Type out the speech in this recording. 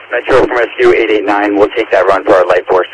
Metro from Rescue 889, we'll take that run for our light force.